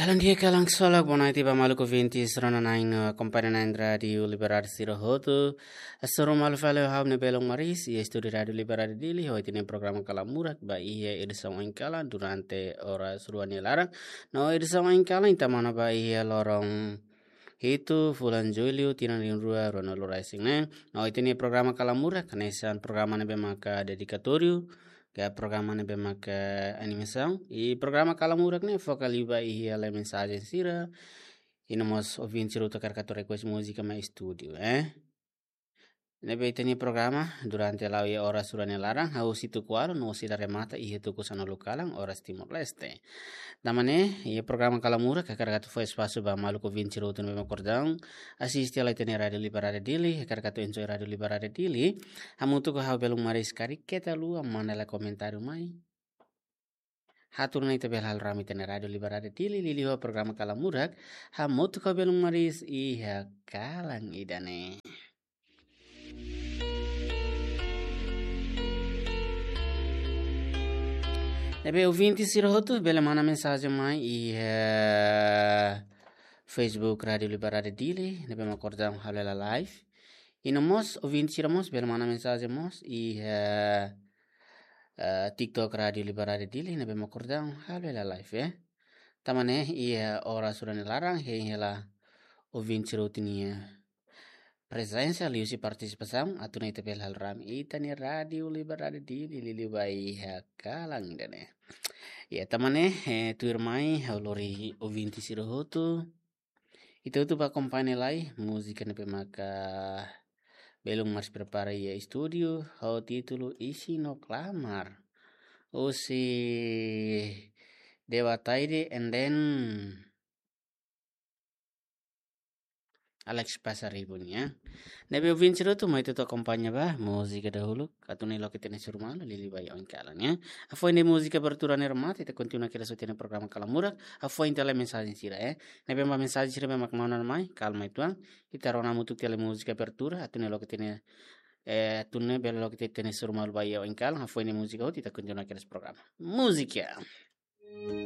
Kalandia kalang solak bonai tiba maluku vinti serana naing kompanya naing radio liberar siro hotu asoro malu fale habne belong maris ia studi radio liberar dili ho itine programa kala murak ba iya edisong ingkala durante ora suruani larang no edisong ingkala intamana ba iya lorong itu fulan julio tinan rua rono rising neng no itine programa kala murak kanesan programa nebe maka dedikatoriu ke programa ne maka animação e programa kala murak ne focal iba e ela mensagem sira e nós ouvintes tocar kato request música mais estúdio nebe itani programa durante la ora surane larang hau situ kualo no sida remata e tu kusano lokalang ora Timor Leste damane e programa kala murak kato foi espaço ba maluco 20 roto no cordão assiste ala itani radio liberare dili kato enjoy radio liberare dili hamutu ko hau belum maris kari keta lu amana la comentário mai hatur na itabel hal rami tene radio liberare dili liliho programa kala murak hamutu ko belum maris iha kalang idane. Nebe ouvinte siroto bela mana mensagem mai e Facebook Radio Liberare Dili nebe macordão halela live e no mos ouvinte siramos bela mana mensagem mos e TikTok Radio Liberare Dili nebe macordão halela live tamane e ora surane larang hela ouvinte sirotinia presença liusi participação atuna itapel hal ram itani radio liberare dili lilibai kalang dane ya tamane tuir mai haulori ovinti sirohotu itu tu pa company lai música ne maka belum mas prepara ya studio hau título isi no clamar o si Dewa Taide and then Alex Pasaribunya. Nebe ouvinte tu mai tu acompanha ba música dahulu katune lo kitene surmalo lili bai on kalanya. Afoi ne música abertura ne remate te continua aquela sotene programa kalamura. Afoi intele mensagem sira Nebe ma mensagem sira be makmana mai calma ituang. Itarona mutu tele música abertura atune lo kitene atune belo lo kitene surmalo bai on kal. Afoi ne música hoti te continua aquela programa. Música